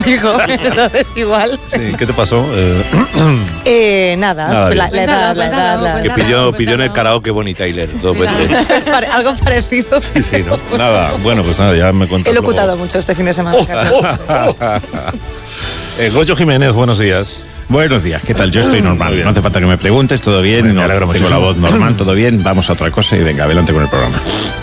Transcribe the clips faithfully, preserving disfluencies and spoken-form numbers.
Digo, entonces igual. Sí, ¿qué te pasó? Eh, eh, nada, nada la, la edad, la edad. La... Que pidió, pidió en el karaoke Bonnie Tyler dos veces. Es pare- algo parecido. sí, sí, ¿no? Nada, bueno, pues nada, ya me cuentas He locutado luego. mucho este fin de semana. eh, Goyo Jiménez, buenos días. Buenos días, ¿qué tal? Yo estoy normal, no hace falta que me preguntes, todo bien, Bueno, me no, alegro tengo muchísimo. la voz normal, todo bien, vamos a otra cosa y venga, adelante con el programa.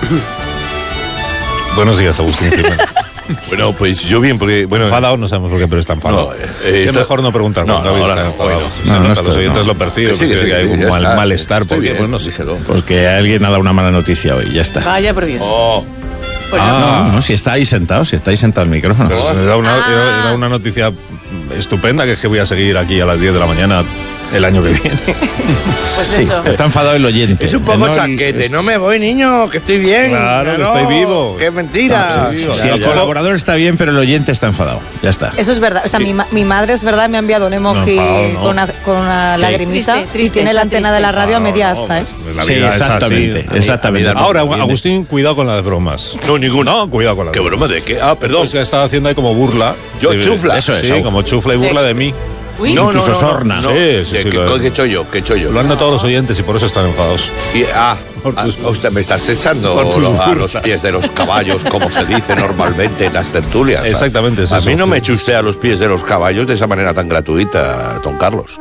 Buenos días, Agustín Jiménez. Bueno, pues yo bien, porque... bueno Enfadado, no sabemos por qué, pero está enfadado. No, eh, es está- mejor no preguntar No, cuando no, David ahora está no, enfadado. bueno. Se No, no nota, estoy, los oyentes no. lo perciben, Que sí, que porque sí, hay que un ya mal, está, malestar, estoy porque, bien, bueno, no sé. díselo. Porque alguien ha dado una mala noticia hoy, ya está. Vaya por Dios. Oh, Ah, No, no, si está ahí sentado, si está ahí sentado el micrófono. pero era una, era- era una noticia estupenda, que es que voy a seguir aquí a las diez de la mañana el año que viene. Pues Sí, eso. está enfadado el oyente. es un poco No, el- chanquete. No me voy, niño, que estoy bien. Claro, que no, estoy vivo. Que es mentira. Ah, sí, Si Ya, el ya. colaborador está bien, pero el oyente está enfadado, ya está. Eso es verdad. O sea, mi, ma- mi madre es verdad, me ha enviado un emoji No, enfadado, no. con una, con una Sí. lagrimita Triste, triste, y tiene la está antena de la triste. radio a media No, asta, ¿eh? pues la Sí, vida es así. exactamente, A mí- exactamente. a mí Ahora, Viene- Agustín, cuidado con las bromas. No, ninguna. No, cuidado con las ¿Qué bromas. broma de qué? Ah, perdón. Pues que estaba haciendo ahí como burla. Yo, De- chufla. Eso es. Eso. Sí, como chufla y burla de mí. Uy, No, incluso sorna. No, Sí, sí, ¿Qué, sí, qué, lo- qué he hecho yo? ¿Qué he hecho yo? Lo han notado los oyentes y por eso están enfadados. Y, ah, Por ah, tus- usted me estás echando por tus lo- a burlas. los pies de los caballos, como se dice normalmente en las tertulias. ¿sabes? Exactamente, es A eso, mí no sí. me eche usted a los pies de los caballos de esa manera tan gratuita, don Carlos.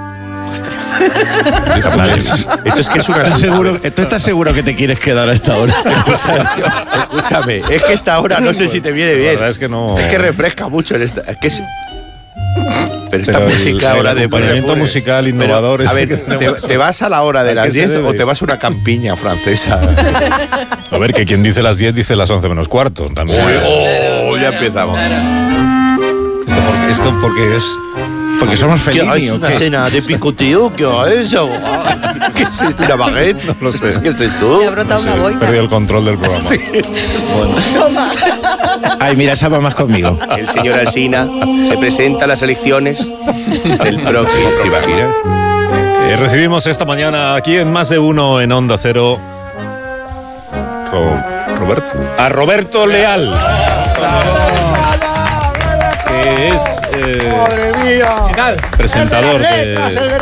Esto es que es una... ¿Estás seguro, ¿Tú estás seguro que te quieres quedar a esta hora? Escúchame, es que esta hora no sé si te viene La bien. verdad es que no. Es que refresca mucho en esta. Es que es. Pero esta Pero el- música el ahora de acompañamiento Perfume. musical innovador Pero, a ese ver, que tenemos. te, te vas a la hora de ¿A qué las se diez debe? o te vas a una campiña francesa? A ver, que quien dice las diez dice las once menos cuarto. También. Oh, ya empezamos. Esto porque- Es que porque es. Porque somos ¿Qué hay? Fellini, ¿o ¿Una qué? cena de picoteo? ¿Qué es eso? ¿Qué es esto? ¿Una baguette? No lo sé. ¿Qué es esto? Me ha brotado una He boina. perdido el control del programa. Ay, mira, esa va más conmigo. El señor Alsina se presenta a las elecciones del próximo. ¿Te imaginas? Eh, recibimos esta mañana aquí en Más de Uno en Onda Cero. Ro- Roberto. A Roberto Leal. Que es. eh, presentador de.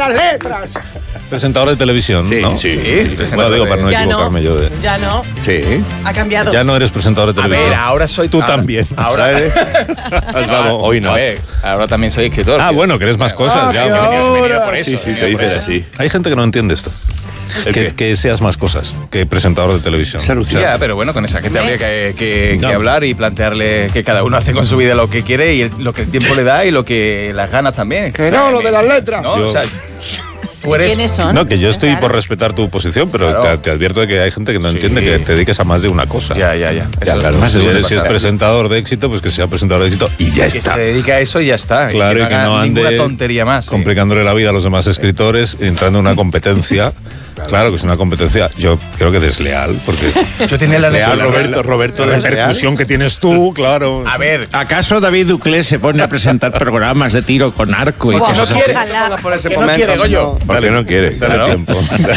Presentador de televisión, Sí, ¿no? sí. Bueno, digo, para no Ya equivocarme no, yo de. ya no, Sí. Ha cambiado. Ya no eres presentador de A televisión. ver, ahora soy Tú ah, también. Ahora, Has dado. Hoy no. a ver, ahora también soy escritor. Ah, bueno, que eres más cosas. Ya, bueno. Venido por eso, Sí, sí, venido te por dicen eso. así. Hay gente que no entiende esto. ¿El Que, qué? que seas más cosas que presentador de televisión. Es alucinante. Ya, pero bueno, con esa gente habría que, que- No. que hablar y plantearle que cada uno hace con su vida lo que quiere y el- lo que el tiempo le da y lo que las ganas también. Que no, lo de las letras. ¿no? Yo- O sea, tú eres... ¿quiénes son? No, que yo estoy Claro. por respetar tu posición, pero Claro. te, te advierto de que hay gente que no Sí. más que te dediques a más de una cosa. Ya, ya, ya. Ya, Eso claro. más Si, de uno eres- si es pasa. presentador de éxito, pues que sea presentador de éxito y ya Que está. se dedica a eso y ya está. Claro, y que haga no ande ninguna tontería más. sí. complicándole la vida a los demás escritores, entrando en una competencia. Claro que es una competencia, yo creo que desleal, porque Yo tenía la Leal, necesidad- Roberto, Roberto la desleal. repercusión que tienes tú, claro. A ver, ¿Acaso David Duclés se pone a presentar programas de tiro con arco y Buah, cosas no así? quiere. Ojalá. por ese Que no momento, quiere, Goyo. no. Porque no quiere. Dale Claro. tiempo.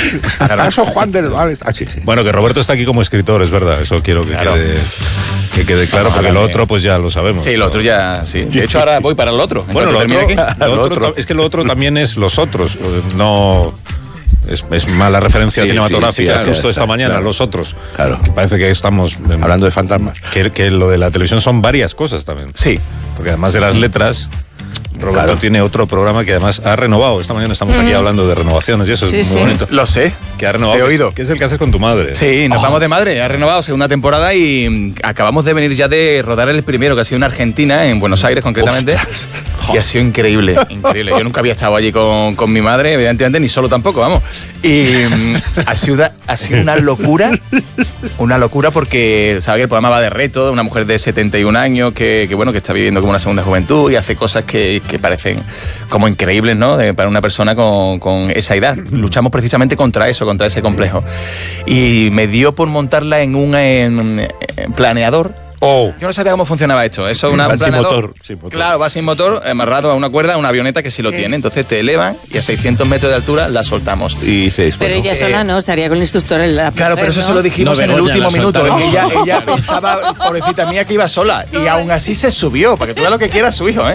¿Acaso Juan del Val? Ah, sí, sí. Bueno, que Roberto está aquí como escritor, es verdad, eso quiero que Claro. quede, que quede claro, porque Ojalá lo que- otro pues ya lo sabemos. Sí, lo otro ya, sí. De hecho, ahora voy para el otro. En Bueno, lo cuanto otro, termine aquí. lo Lo otro otro. ta- es que lo otro también es los otros, eh, no es, es mala referencia Sí, cinematográfica. sí, sí, claro, Justo ya esta está, mañana, claro. los otros. Claro. Que parece que estamos em, Hablando de fantasmas. que, que lo de la televisión son varias cosas también. Sí. Porque además de las letras, Roberto Claro. tiene otro programa que además ha renovado. Esta mañana estamos aquí hablando de renovaciones y eso Sí, es muy sí. bonito. Lo sé. Que ha renovado. Te he que es- oído. Que es el que haces con tu madre. Sí, nos vamos de madre. Ha renovado segunda temporada y mm, acabamos de venir ya de rodar el primero, que ha sido en Argentina, en Buenos Aires concretamente. Y ha sido increíble, increíble. Yo nunca había estado allí con, con mi madre, evidentemente, ni solo tampoco, vamos. Y mm, ha, sido, ha sido una locura, una locura porque, ¿sabes? Que el programa va de reto, de una mujer de setenta y un años que, que, bueno, que está viviendo como una segunda juventud y hace cosas que, que parecen como increíbles, ¿no? De- para una persona con, con esa edad. Luchamos precisamente contra eso, contra ese complejo. Y me dio por montarla en un en- en planeador Oh. Yo no sabía cómo funcionaba esto. Eso es una, Va un sin planeador. motor, sin motor. Claro, va sin motor, amarrado a una cuerda, a una avioneta que sí lo tiene. Entonces te elevan y a seiscientos metros de altura la soltamos. Y dices, Pero bueno, ella sola no, estaría con el instructor en la Claro, pero eso ¿no? se lo dijimos No, en el Begoña, último la minuto. soltaron. Ella, ella pensaba, pobrecita mía, que iba sola. Y aún así se subió, para que tú veas lo que quiera su hijo, ¿eh?